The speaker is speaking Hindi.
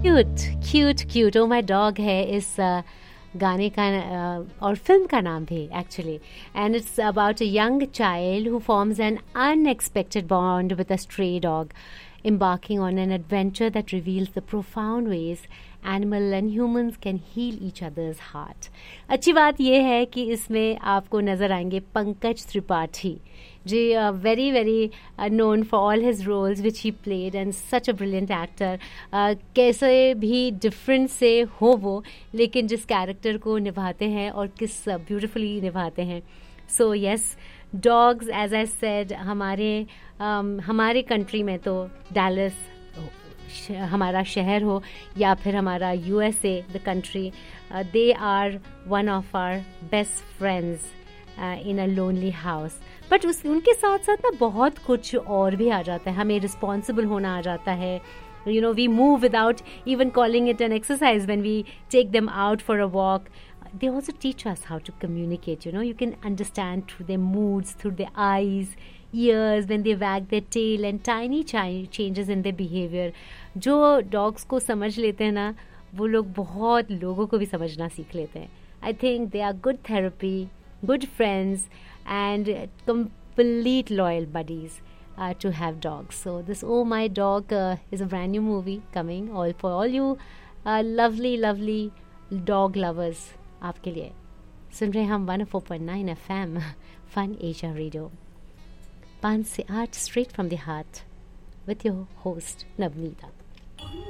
Cute cute cute O my dog है इस गाने का और फिल्म का नाम भी actually. And it's about a young child who forms an unexpected bond with a stray dog, embarking on an adventure that reveals the profound ways animal and humans can heal each other's heart. अच्छी बात यह है कि इसमें आपको नज़र आएंगे Pankaj Tripathi ji, very very known for all his roles which he played and such a brilliant actor. कैसे भी डिफरेंट से हो वो, लेकिन जिस कैरेक्टर को निभाते हैं और किस ब्यूटिफुली निभाते हैं. So yes, dogs as I said हमारे कंट्री में तो डैलस हमारा शहर हो या फिर हमारा USA the country, they are one of our best friends in a lonely house. But उनके साथ साथ ना बहुत कुछ और भी आ जाता है. हमें रिस्पॉन्सिबल होना आ जाता है. You know, we move without even calling it an exercise when we take them out for a walk. They also teach us how to communicate. You know, you can understand through their moods, through their eyes, ears, when they wag their tail, and tiny changes in their behavior. जो dogs को समझ लेते हैं ना, वो लोग बहुत लोगों को भी समझना सीख लेते हैं. I think they are good therapy, good friends, and complete loyal buddies to have dogs. So this Oh My Dog is a brand new movie coming for all you lovely dog lovers. आपके लिए सुन रहे हम 104.9 FM फन एशिया रेडियो 5 से 8 straight from the heart with your host Navneeta.